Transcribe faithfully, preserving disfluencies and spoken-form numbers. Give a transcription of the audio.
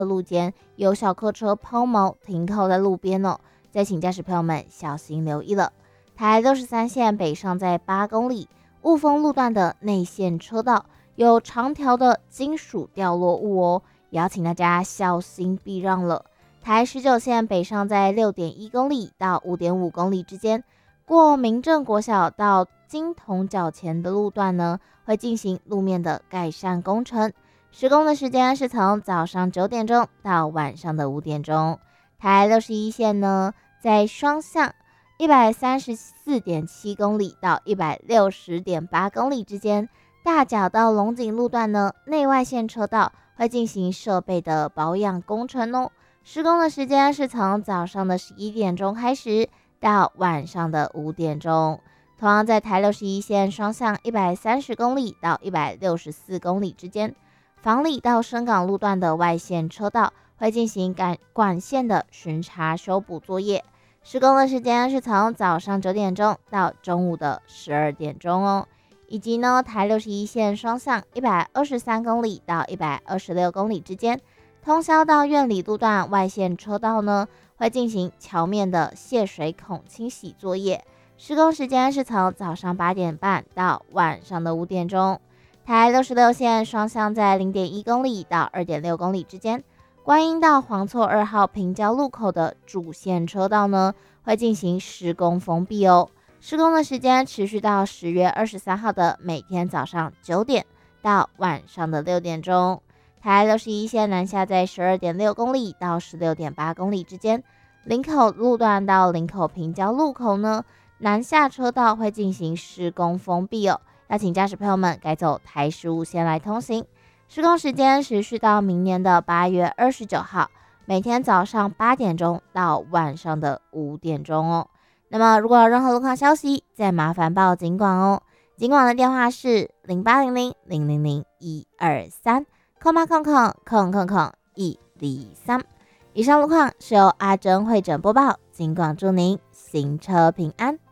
路肩有小客车抛锚停靠在路边哦，再请驾驶朋友们小心留意了。台六十三线北上在八公里雾峰路段的内线车道有长条的金属掉落物哦，也要请大家小心避让了。台十九线北上在 六点一公里到 五点五公里之间，过民政国小到金铜角前的路段呢，会进行路面的改善工程，施工的时间是从早上九点钟到晚上的五点钟。台六十一线呢，在双向 一百三十四点七公里到 一百六十点八公里之间，大甲到龙井路段呢，内外线车道会进行设备的保养工程哦。施工的时间是从早上的十一点钟开始到晚上的五点钟。同样在台六十一线双向一百三十公里到一百六十四公里之间，房里到深港路段的外线车道会进行管管线的巡查修补作业。施工的时间是从早上九点钟到中午的十二点钟哦。以及呢，台六十一线双向一百二十三公里到一百二十六公里之间，通霄到苑里路段外线车道呢，会进行桥面的泄水孔清洗作业。施工时间是从早上八点半到晚上的五点钟。台六十六线双向在 零点一公里到 二点六公里之间，观音到黄厝二号平交路口的主线车道呢，会进行施工封闭哦。施工的时间持续到十月二十三号的每天早上九点到晚上的六点钟。台六十一线南下在 十二点六公里到 十六点八公里之间，林口路段到林口平交路口呢，南下车道会进行施工封闭哦，要请驾驶朋友们改走台十五线来通行。施工时间持续到明年的八月二十九号，每天早上八点钟到晚上的五点钟哦。那么如果有任何路况消息，再麻烦报警管哦。警管的电话是零八零零零零零一二三。空八空空空空空一零三，以上路况是由阿珍会诊播报，尽管祝您行车平安。